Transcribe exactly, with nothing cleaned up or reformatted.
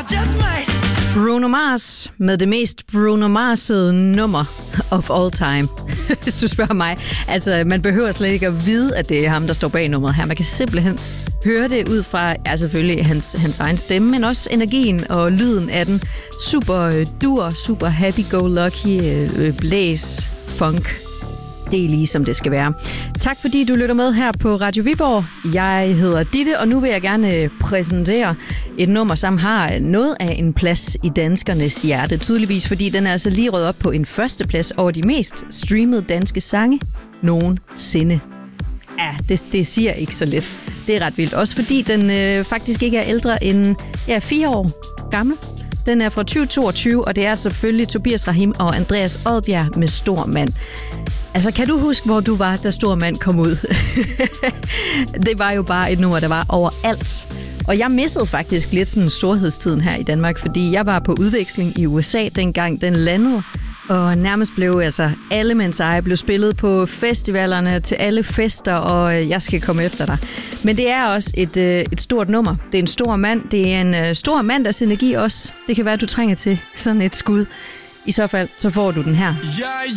Bruno Mars med det mest Bruno Mars-ede nummer of all time, hvis du spørger mig. Altså, man behøver slet ikke at vide, at det er ham, der står bag nummeret her. Man kan simpelthen høre det ud fra, ja, selvfølgelig hans, hans egen stemme, men også energien og lyden af den. Super dur, super happy-go-lucky, blæs, funk. Det er lige som det skal være. Tak fordi du lytter med her på Radio Viborg. Jeg hedder Ditte, og nu vil jeg gerne præsentere et nummer, som har noget af en plads i danskernes hjerte. Tydeligvis, fordi den er altså lige røget op på en førsteplads over de mest streamede danske sange nogensinde. Ja, det, det siger ikke så lidt. Det er ret vildt. Også fordi den øh, faktisk ikke er ældre end ja, fire år gammel. Den er fra tyve toogtyve, og det er selvfølgelig Tobias Rahim og Andreas Odbjerg med Stor Mand. Altså, kan du huske, hvor du var, da Stor Mand kom ud? Det var jo bare et nummer, der var overalt. Og jeg missede faktisk lidt sådan storhedstiden her i Danmark, fordi jeg var på udveksling i U S A, dengang den landede. Og nærmest blev altså alle mens eje blev spillet på festivalerne til alle fester, og jeg skal komme efter dig. Men det er også et, et stort nummer. Det er en stor mand. Det er en stor mandags energi også. Det kan være, at du trænger til sådan et skud. I så fald, så får du den her. Jeg